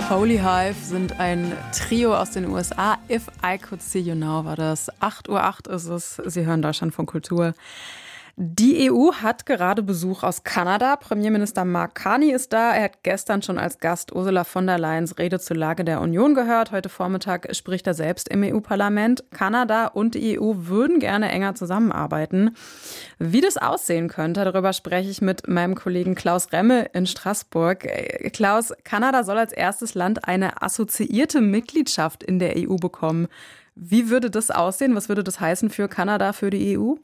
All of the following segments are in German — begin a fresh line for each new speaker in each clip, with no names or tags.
Holy Hive sind ein Trio aus den USA. If I Could See You Now war das. 8:08 Uhr ist es. Sie hören Deutschlandfunk Kultur. Die EU hat gerade Besuch aus Kanada. Premierminister Mark Carney ist da. Er hat gestern schon als Gast Ursula von der Leyens Rede zur Lage der Union gehört. Heute Vormittag spricht er selbst im EU-Parlament. Kanada und die EU würden gerne enger zusammenarbeiten. Wie das aussehen könnte, darüber spreche ich mit meinem Kollegen Klaus Remme in Straßburg. Klaus, Kanada soll als erstes Land eine assoziierte Mitgliedschaft in der EU bekommen. Wie würde das aussehen? Was würde das heißen für Kanada, für die EU?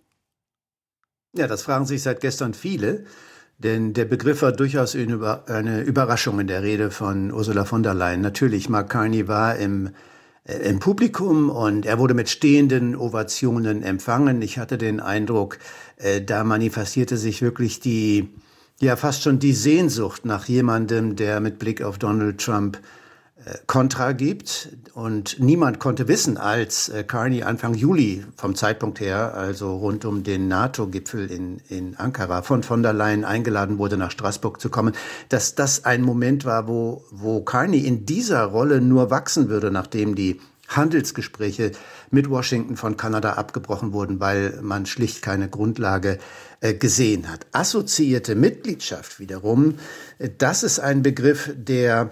Ja, das fragen sich seit gestern viele, denn der Begriff war durchaus eine Überraschung in der Rede von Ursula von der Leyen. Natürlich, Mark Carney war im Publikum und er wurde mit stehenden Ovationen empfangen. Ich hatte den Eindruck, da manifestierte sich wirklich fast schon die Sehnsucht nach jemandem, der mit Blick auf Donald Trump Kontra gibt. Und niemand konnte wissen, als Carney Anfang Juli vom Zeitpunkt her, also rund um den NATO-Gipfel in Ankara, von der Leyen eingeladen wurde, nach Straßburg zu kommen, dass das ein Moment war, wo Carney in dieser Rolle nur wachsen würde, nachdem die Handelsgespräche mit Washington von Kanada abgebrochen wurden, weil man schlicht keine Grundlage gesehen hat. Assoziierte Mitgliedschaft wiederum, das ist ein Begriff, der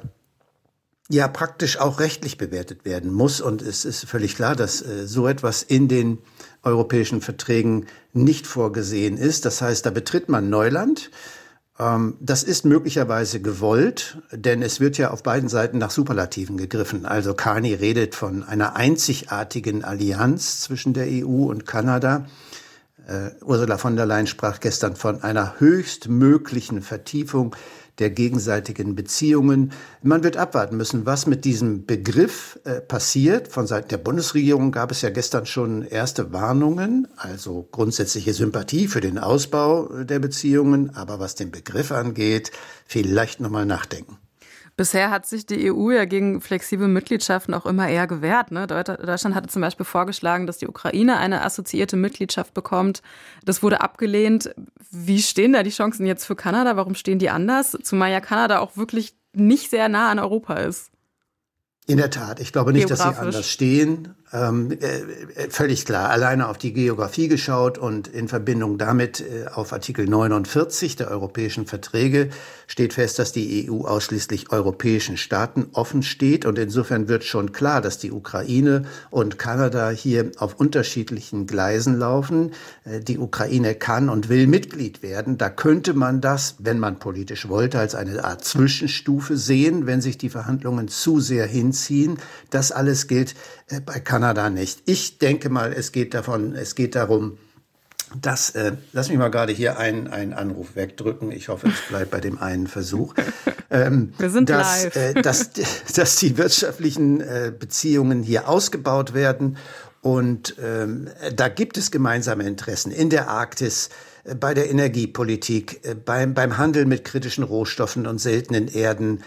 ja praktisch auch rechtlich bewertet werden muss. Und es ist völlig klar, dass so etwas in den europäischen Verträgen nicht vorgesehen ist. Das heißt, da betritt man Neuland. Das ist möglicherweise gewollt, denn es wird ja auf beiden Seiten nach Superlativen gegriffen. Also Carney redet von einer einzigartigen Allianz zwischen der EU und Kanada. Ursula von der Leyen sprach gestern von einer höchstmöglichen Vertiefung der gegenseitigen Beziehungen. Man wird abwarten müssen, was mit diesem Begriff passiert. Von Seiten der Bundesregierung gab es ja gestern schon erste Warnungen, also grundsätzliche Sympathie für den Ausbau der Beziehungen. Aber was den Begriff angeht, vielleicht nochmal nachdenken.
Bisher hat sich die EU ja gegen flexible Mitgliedschaften auch immer eher gewehrt. Ne? Deutschland hatte zum Beispiel vorgeschlagen, dass die Ukraine eine assoziierte Mitgliedschaft bekommt. Das wurde abgelehnt. Wie stehen da die Chancen jetzt für Kanada? Warum stehen die anders? Zumal ja Kanada auch wirklich nicht sehr nah an Europa ist.
In der Tat, ich glaube nicht, dass sie anders stehen. Völlig klar, alleine auf die Geografie geschaut und in Verbindung damit auf Artikel 49 der europäischen Verträge steht fest, dass die EU ausschließlich europäischen Staaten offen steht. Und insofern wird schon klar, dass die Ukraine und Kanada hier auf unterschiedlichen Gleisen laufen. Die Ukraine kann und will Mitglied werden. Da könnte man das, wenn man politisch wollte, als eine Art Zwischenstufe sehen, wenn sich die Verhandlungen zu sehr hinziehen. Das alles gilt bei Kanada nicht. Ich denke mal, es geht darum, dass, lass mich mal gerade hier einen Anruf wegdrücken. Ich hoffe, es bleibt bei dem einen Versuch.
Wir sind live.
Dass die wirtschaftlichen Beziehungen hier ausgebaut werden. Und da gibt es gemeinsame Interessen in der Arktis, bei der Energiepolitik, beim Handel mit kritischen Rohstoffen und seltenen Erden,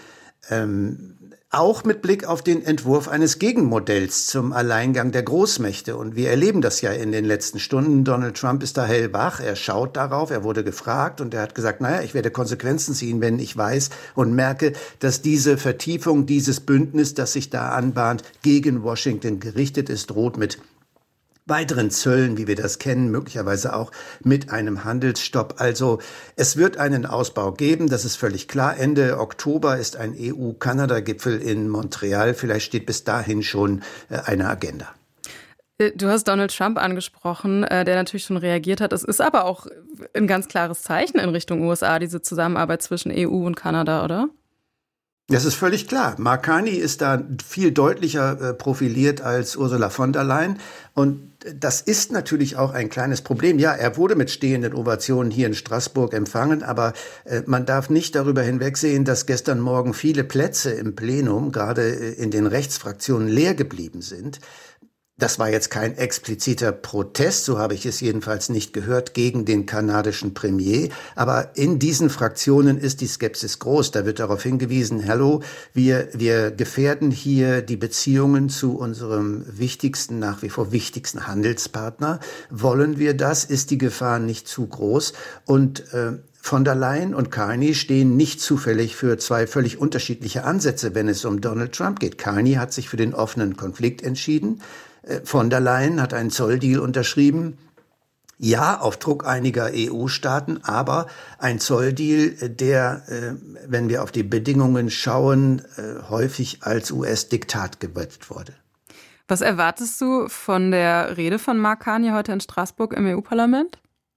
auch mit Blick auf den Entwurf eines Gegenmodells zum Alleingang der Großmächte. Und wir erleben das ja in den letzten Stunden. Donald Trump ist da hellwach, er schaut darauf, er wurde gefragt und er hat gesagt, ich werde Konsequenzen ziehen, wenn ich weiß und merke, dass diese Vertiefung, dieses Bündnis, das sich da anbahnt, gegen Washington gerichtet ist, droht mit weiteren Zöllen, wie wir das kennen, möglicherweise auch mit einem Handelsstopp. Also es wird einen Ausbau geben, das ist völlig klar. Ende Oktober ist ein EU-Kanada-Gipfel in Montreal. Vielleicht steht bis dahin schon eine Agenda.
Du hast Donald Trump angesprochen, der natürlich schon reagiert hat. Es ist aber auch ein ganz klares Zeichen in Richtung USA, diese Zusammenarbeit zwischen EU und Kanada, oder?
Das ist völlig klar. Mark Carney ist da viel deutlicher profiliert als Ursula von der Leyen. Und das ist natürlich auch ein kleines Problem. Ja, er wurde mit stehenden Ovationen hier in Straßburg empfangen, aber man darf nicht darüber hinwegsehen, dass gestern Morgen viele Plätze im Plenum, gerade in den Rechtsfraktionen, leer geblieben sind. Das war jetzt kein expliziter Protest, so habe ich es jedenfalls nicht gehört, gegen den kanadischen Premier. Aber in diesen Fraktionen ist die Skepsis groß. Da wird darauf hingewiesen, hallo, wir gefährden hier die Beziehungen zu unserem wichtigsten, nach wie vor wichtigsten Handelspartner. Wollen wir das? Ist die Gefahr nicht zu groß? Und von der Leyen und Carney stehen nicht zufällig für zwei völlig unterschiedliche Ansätze, wenn es um Donald Trump geht. Carney hat sich für den offenen Konflikt entschieden. Von der Leyen hat einen Zolldeal unterschrieben. Ja, auf Druck einiger EU-Staaten, aber ein Zolldeal, der, wenn wir auf die Bedingungen schauen, häufig als US-Diktat gewürdigt wurde.
Was erwartest du von der Rede von Mark Carney heute in Straßburg im EU-Parlament?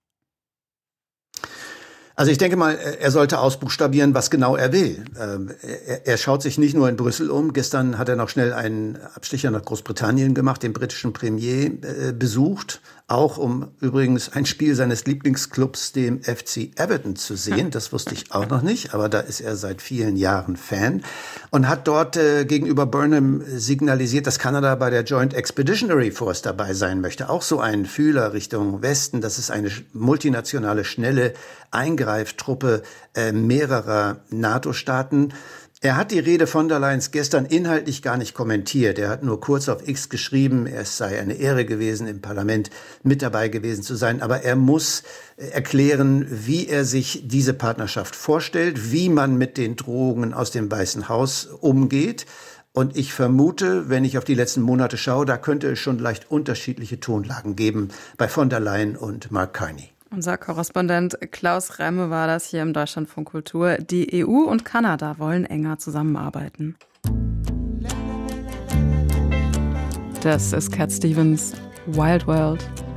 Also ich denke mal, er sollte ausbuchstabieren, was genau er will. Er schaut sich nicht nur in Brüssel um. Gestern hat er noch schnell einen Abstecher nach Großbritannien gemacht, den britischen Premier besucht. Auch um übrigens ein Spiel seines Lieblingsclubs, dem FC Everton, zu sehen. Das wusste ich auch noch nicht, aber da ist er seit vielen Jahren Fan. Und hat dort gegenüber Burnham signalisiert, dass Kanada bei der Joint Expeditionary Force dabei sein möchte. Auch so ein Fühler Richtung Westen. Das ist eine multinationale, schnelle Eingreiftruppe mehrerer NATO-Staaten. Er hat die Rede von der Leyen gestern inhaltlich gar nicht kommentiert. Er hat nur kurz auf X geschrieben, es sei eine Ehre gewesen, im Parlament mit dabei gewesen zu sein. Aber er muss erklären, wie er sich diese Partnerschaft vorstellt, wie man mit den Drohungen aus dem Weißen Haus umgeht. Und ich vermute, wenn ich auf die letzten Monate schaue, da könnte es schon leicht unterschiedliche Tonlagen geben bei von der Leyen und Mark Carney.
Unser Korrespondent Klaus Reime war das hier im Deutschlandfunk Kultur. Die EU und Kanada wollen enger zusammenarbeiten. Das ist Cat Stevens, Wild World.